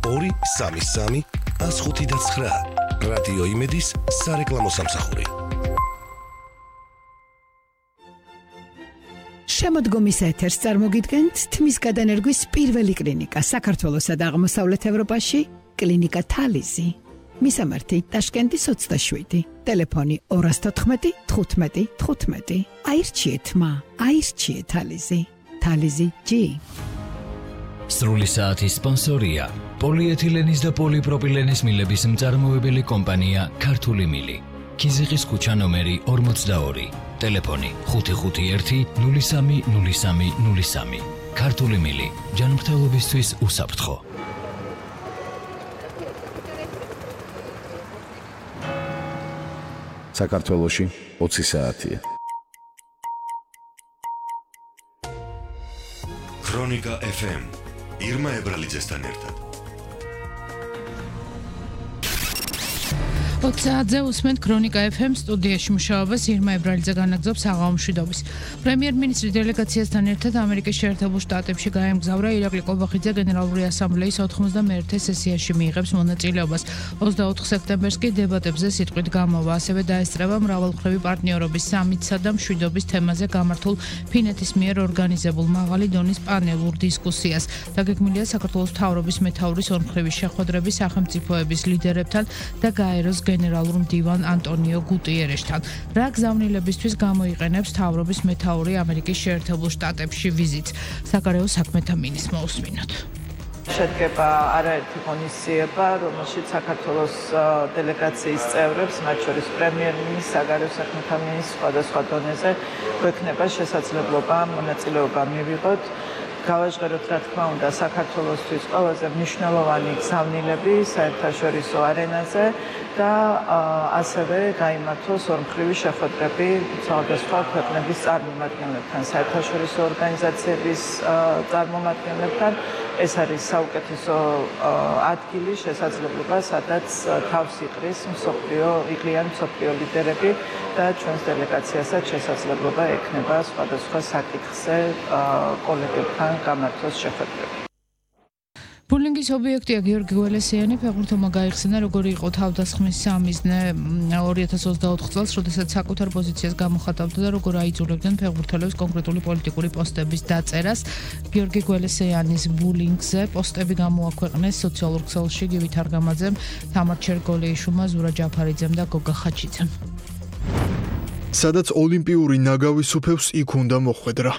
233 159 რადიო იმედის სარეკლამო სამსახური. შემოდგომის ეთერს წარმოგიდგენთ თმის გადანერგვის პირველი კლინიკა საქართველოსა და აღმოსავლეთ ევროპაში, კლინიკა თალიზი. მისამართი ტაშკენტის 27, ტელეფონი 214 15 15. აირჩიეთ აირჩიეთ თალიზი. თალიზი G. სრული საათის სპონსორია პოლიეთილენის და პოლიპროპილენის მილების მწარმოებელი კომპანია ქართული მილი. ქიზიყის ქუჩა ნომერი 42, ტელეფონი 551 03 03 03. ქართული მილი, ჯანმრთელობისთვის უსაფრთხო. საქართველოში 20 საათია. ქრონიკა FM ირმა ებრალიძესთან ერთად. 20 საათზე უსმენთ ქრონიკა FM სტუდიაში მუშაობას ირმა ებრალიძე განაგრძობს საღამო მშვიდობის. პრემიერ-მინისტრი დელეგაციასთან ერთად ამერიკის შეერთებულ შტატებში გაემგზავრა ირაკლი ყობახიძე გენერალური ასამბლეის 91 სესიაში მიიღებს მონაწილეობას. 24 სექტემბერს კი დებატებზე სიტყვით გამოვა, ასევე დაესწრება მრავალმხრივი პარტნიორობის სამიტსა და მშვიდობის თემაზე გამართულ ფინეთის მიერ ორგანიზებულ მაღალი დონის პანელურ დისკუსიას. დაგეგმილია საქართველოს მთავრობის მეთაურის ორმხრივი შეხვედრები სახელმწიფოების ლიდერებთან და გაეროს გენერალურ მდივან ანტონიო გუტიერესთან. რა გზავნილებისთვის გამოიყენებს მთავრობის მეთაური ამერიკის შეერთებულ შტატებში ვიზიტს. საგარეო საქმეთა მინისტრმა უსმინოთ. შედგება არაერთი ღონისძიება, რომელშიც საქართველოს დელეგაციის წევრებს, მათ შორის პრემიერ-მინისტრს, საგარეო საქმეთა მინისტრს სხვადასხვა დონეზე გვექნება შესაძლებლობა მონაწილეობა მივიღოთ. გავაჟღეროთ რა თქმა უნდა საქართველოსთვის ყველაზე მნიშვნელოვანი გზავნილები საერთაშორისო არენაზე და ასევე გაიმართოს ორმხრივი შეხვედრები სხვადასხვა ქვეყნების წარმომადგენლებთან, საერთაშორისო ორგანიზაციების წარმომადგენლებთან. ეს არის საუკეთესო ადგილი, შესაძლებლობა, სადაც თავს იყრის იკლიან მსოფლიო ლიდერები და ჩვენს დელეგაციასაც შესაძლებლობა ექნება სხვადასხვა საკითხზე კოლეგებთან გამართოს შეხვედრები. ბულინგის ობიექტია გიორგი გველესიანი ფეხბურთელმა გაიხსენა, როგორი იყო თავდასხმის სამიზნე 2024 წელს, როდესაც საკუთარ პოზიციას გამოხატავდა და როგორ აიძულებდნენ ფეხბურთელებს კონკრეტული პოლიტიკური პოსტების დაწერას. გიორგი გველესიანის ბულინგზე პოსტები გამოაქვეყნეს სოციალურ ქსელში გივი თარგამაძემ, თამარ ჩერგოლიიშვილმა, ზურა ჯაფარიძემ და გოგა ხაჩიძემ. სადაც ოლიმპიური ნაგავის უფევს იქ უნდა მოხვედრა.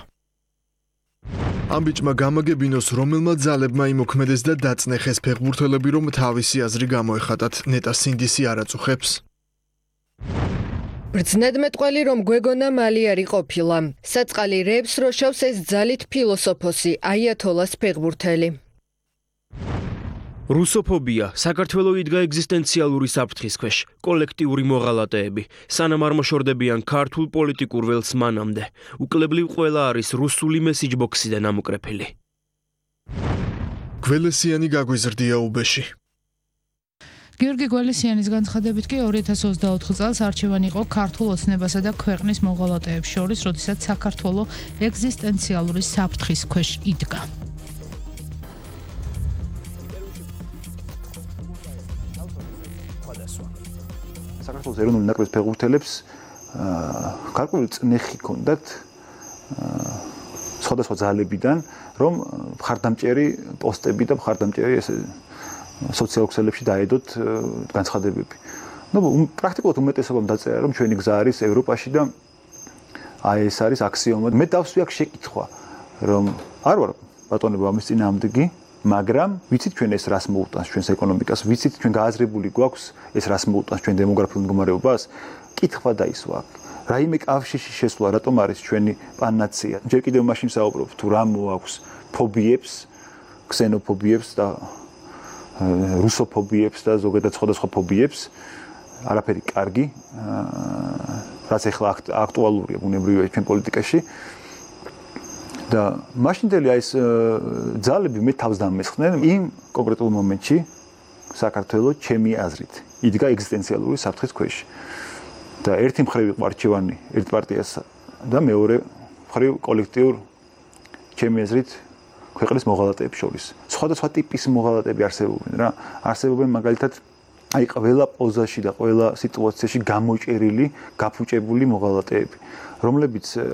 ამ ბიჭმა გამაგებინოს, რომელმა ძალებმა იმოქმედეს და დაწნეხეს ფეხბურთელები, რომ თავისი აზრი გამოეხატათ. ნეტა სინდისი არ აწუხებს. ბრძნედმეტყველი რომ გვეგონა მალი არ იყოფილა. საწყალი რებს როშავს ეს ძალით ფილოსოფოსი აიათოლას ფეხბურთელი. რუსოფობია საქართველოს იდგა ეგზისტენციალური საფრთხის ქვეშ, კოლექტიური მოღალატეები, სანამ არ მოშორდებიან ქართულ პოლიტიკურ ველს მანამდე. უკლებლივ ყველა არის რუსული მესიჯბოქსიდან ამოკრეფილი. გველესიანი გაგვიზრდია უბეში. გიორგი გველესიანის განცხადებით კი 2024 წელს არჩევანი იყო ქართულ ოცნებასა და ქვეყნის მოღალატეებს შორის, როდესაც საქართველოს ეგზისტენციალური საფრთხის ქვეშ იდგა. საქართველოს ეროვნული ნაკრების ფეხბურთელებს გარკვეული წნეხი ჰქონდათ სხვადასხვა ძალებიდან, რომ მხარდამჭერი პოსტები და მხარდამჭერი სოციალურ ქსელებში დაედოთ განცხადებები. პრაქტიკულად უმეტესობამ დაწერა, რომ ჩვენი გზა არის ევროპაში და ეს არის აქსიომა. მე დავსვი აქ შეკითხვა, რომ არ ვარ ბატონებო ამის წინააღმდეგი, მაგრამ ვიცით ჩვენ ეს რას მოუტანს ჩვენს ეკონომიკას, ვიცით ჩვენ გააზრებული გვაქვს ეს რას მოუტანს ჩვენ დემოგრაფიულ მდგომარეობას. კითხვა დაისვა აქ. რაიმე კავშირში შესვლა რატომ არის ჩვენი პანაცეა? ჯერ კიდევ მაშინ საუბრობ თუ რა მოაქვს ფობიებს, ქსენოფობიებს და რუსოფობიებს და ზოგადად სხვადასხვა ფობიებს. არაფერი კარგი, რაც ახლა აქტუალურია ბუნებრივია ჩვენ პოლიტიკაში. და მაშინდელი ეს ძალები მე თავს დამესხდნენ იმ კონკრეტულ მომენტში საქართველოს ჩემი აზრით იდგა ეგზისტენციალური საფრთხის ქვეშ. და ერთი მხრივ იყო არჩევანი ერთ პარტიას და მეორე მხრივ კოლექტიურ ჩემი აზრით ქვეყნის მოღალატეებს შორის. სხვადასხვა ტიპის მოღალატეები არსებობენ რა. არსებობენ მაგალითად აი ყველა პოზაში და ყველა სიტუაციაში გამოჭერილი, გაფუჭებული მოღალატეები, რომლებიც